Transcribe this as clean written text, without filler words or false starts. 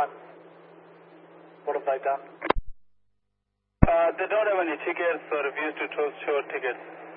on? What have they done? They don't have any tickets or refuse to show tickets.